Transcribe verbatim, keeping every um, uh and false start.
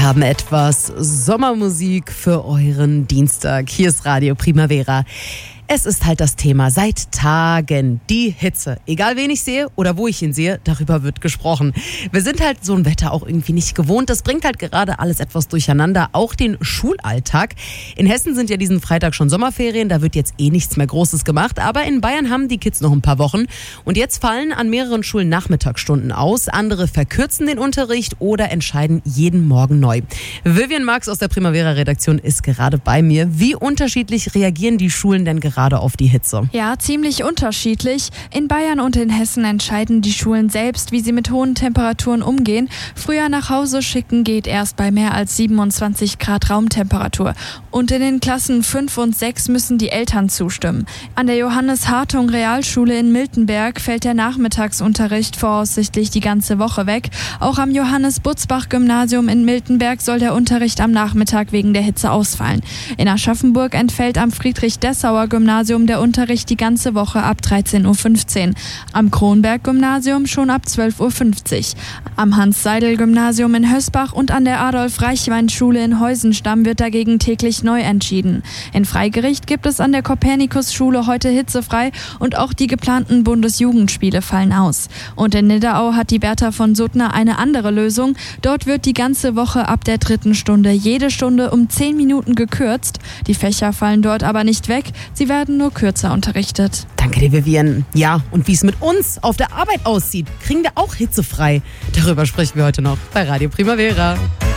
haben etwas Sommermusik für euren Dienstag. Hier ist Radio Primavera. Es ist halt das Thema seit Tagen, die Hitze. Egal wen ich sehe oder wo ich ihn sehe, darüber wird gesprochen. Wir sind halt so ein Wetter auch irgendwie nicht gewohnt. Das bringt halt gerade alles etwas durcheinander, auch den Schulalltag. In Hessen sind ja diesen Freitag schon Sommerferien, da wird jetzt eh nichts mehr Großes gemacht. Aber in Bayern haben die Kids noch ein paar Wochen. Und jetzt fallen an mehreren Schulen Nachmittagsstunden aus. Andere verkürzen den Unterricht oder entscheiden jeden Morgen neu. Vivian Marx aus der Primavera-Redaktion ist gerade bei mir. Wie unterschiedlich reagieren die Schulen denn gerade? Gerade auf die Hitze? Ja, ziemlich unterschiedlich. In Bayern und in Hessen entscheiden die Schulen selbst, wie sie mit hohen Temperaturen umgehen. Früher nach Hause schicken geht erst bei mehr als siebenundzwanzig Grad Raumtemperatur. Und in den Klassen fünf und sechs müssen die Eltern zustimmen. An der Johannes-Hartung-Realschule in Miltenberg fällt der Nachmittagsunterricht voraussichtlich die ganze Woche weg. Auch am Johannes-Butzbach-Gymnasium in Miltenberg soll der Unterricht am Nachmittag wegen der Hitze ausfallen. In Aschaffenburg entfällt am Friedrich-Dessauer-Gymnasium der Unterricht die ganze Woche ab dreizehn Uhr fünfzehn. Am Kronberg-Gymnasium schon ab zwölf Uhr fünfzig. Am Hans-Seidel-Gymnasium in Hösbach und an der Adolf-Reichwein-Schule in Heusenstamm wird dagegen täglich neu entschieden. In Freigericht gibt es an der Kopernikus-Schule heute hitzefrei und auch die geplanten Bundesjugendspiele fallen aus. Und in Nidderau hat die Bertha von Suttner eine andere Lösung. Dort wird die ganze Woche ab der dritten Stunde jede Stunde um zehn Minuten gekürzt. Die Fächer fallen dort aber nicht weg. Sie werden nur kürzer unterrichtet. Danke dir, Vivian. Ja, und wie es mit uns auf der Arbeit aussieht, kriegen wir auch hitzefrei. Darüber sprechen wir heute noch bei Radio Primavera.